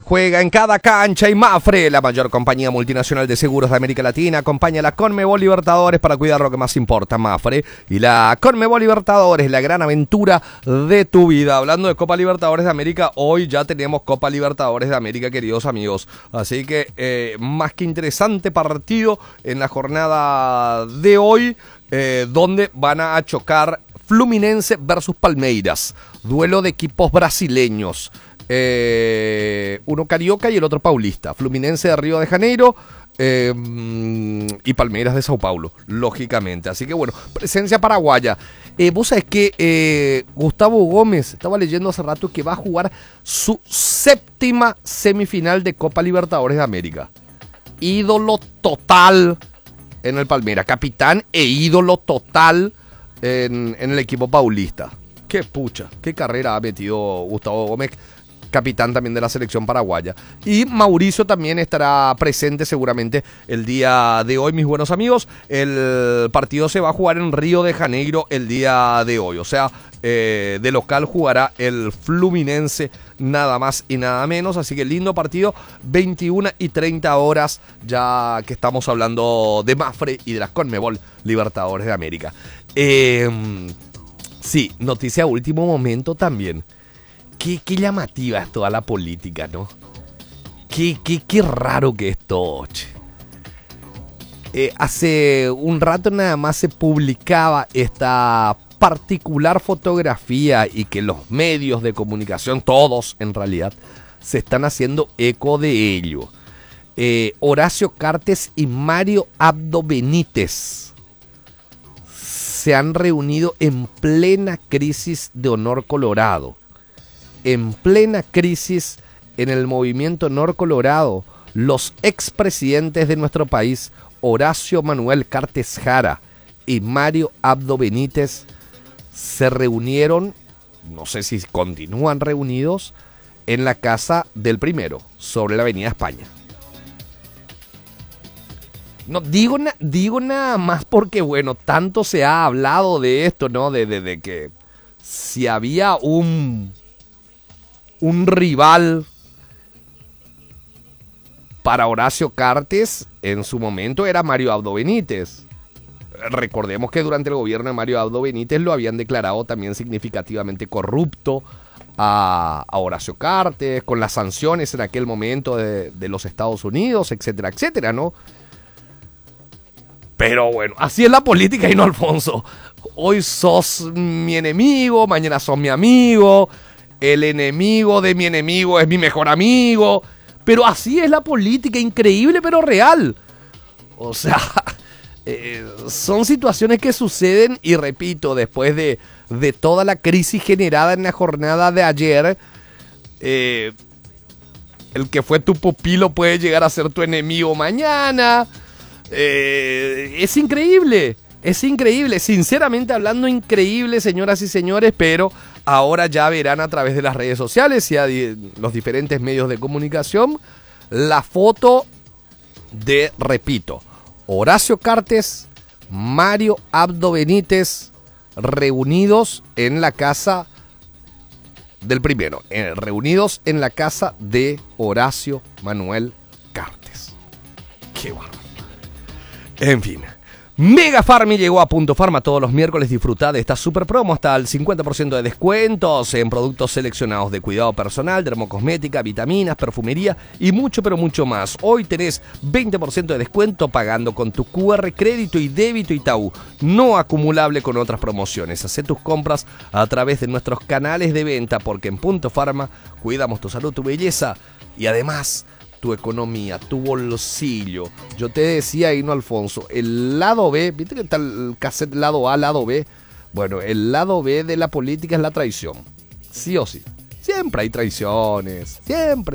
Juega en cada cancha y Mapfre, la mayor compañía multinacional de seguros de América Latina, acompaña a la Conmebol Libertadores para cuidar lo que más importa. Mapfre y la Conmebol Libertadores, la gran aventura de tu vida. Hablando de Copa Libertadores de América, hoy ya tenemos Copa Libertadores de América, queridos amigos. Así que más que interesante partido en la jornada de hoy, donde van a chocar Fluminense versus Palmeiras. Duelo de equipos brasileños. Uno carioca y el otro paulista. Fluminense de Río de Janeiro y Palmeiras de Sao Paulo, lógicamente. Así que bueno, presencia paraguaya. Vos sabés que Gustavo Gómez, estaba leyendo hace rato que va a jugar su séptima semifinal de Copa Libertadores de América. Ídolo total en el Palmeiras, capitán e ídolo total en el equipo paulista. Qué pucha, qué carrera ha metido Gustavo Gómez, capitán también de la selección paraguaya. Y Mauricio también estará presente seguramente el día de hoy, mis buenos amigos. El partido se va a jugar en Río de Janeiro el día de hoy. O sea, de local jugará el Fluminense, nada más y nada menos. Así que lindo partido, 21:30 ya que estamos hablando de Mapfre y de las Conmebol Libertadores de América. Sí, noticia de último momento también. Qué llamativa es toda la política, ¿no? Qué raro que es todo, che. Hace un rato nada más se publicaba esta particular fotografía y que los medios de comunicación, todos en realidad, se están haciendo eco de ello. Horacio Cartes y Mario Abdo Benítez se han reunido en plena crisis de Honor Colorado. En plena crisis en el movimiento Honor Colorado, los expresidentes de nuestro país, Horacio Manuel Cartes Jara y Mario Abdo Benítez, se reunieron, no sé si continúan reunidos, en la casa del primero, sobre la Avenida España. No digo nada más porque, bueno, tanto se ha hablado de esto, ¿no? De que si había un rival para Horacio Cartes, en su momento era Mario Abdo Benítez. Recordemos que durante el gobierno de Mario Abdo Benítez lo habían declarado también significativamente corrupto a Horacio Cartes, con las sanciones en aquel momento de los Estados Unidos, etcétera, etcétera, ¿no? Pero bueno, así es la política, y no, Alfonso. Hoy sos mi enemigo, mañana sos mi amigo. El enemigo de mi enemigo es mi mejor amigo. Pero así es la política, increíble pero real. O sea, son situaciones que suceden y repito, después de toda la crisis generada en la jornada de ayer, el que fue tu pupilo puede llegar a ser tu enemigo mañana. Es increíble, sinceramente hablando, increíble, señoras y señores, pero ahora ya verán a través de las redes sociales y a los diferentes medios de comunicación la foto de, repito, Horacio Cartes, Mario Abdo Benítez reunidos en la casa del primero, reunidos en la casa de Horacio Manuel Cartes. Qué bárbaro. En fin, Mega Farmi llegó a Punto Farma todos los miércoles. Disfruta de esta super promo hasta el 50% de descuentos en productos seleccionados de cuidado personal, dermocosmética, vitaminas, perfumería y mucho pero mucho más. Hoy tenés 20% de descuento pagando con tu QR, crédito y débito Itaú, no acumulable con otras promociones. Hacé tus compras a través de nuestros canales de venta, porque en Punto Farma cuidamos tu salud, tu belleza y además tu economía, tu bolsillo. Yo te decía, Hino Alfonso, el lado B, ¿viste que está el cassette lado A, lado B? Bueno, el lado B de la política es la traición. Sí o sí. Siempre hay traiciones. Siempre.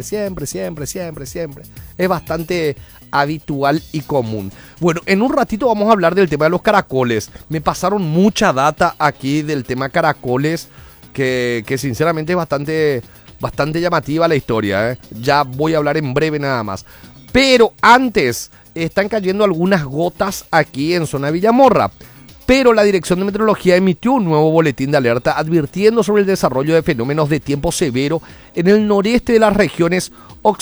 Es bastante habitual y común. Bueno, en un ratito vamos a hablar del tema de los caracoles. Me pasaron mucha data aquí del tema caracoles que sinceramente es bastante llamativa la historia, ¿eh? Ya voy a hablar en breve nada más. Pero antes, están cayendo algunas gotas aquí en zona Villamorra. Pero la Dirección de Meteorología emitió un nuevo boletín de alerta advirtiendo sobre el desarrollo de fenómenos de tiempo severo en el noreste de las regiones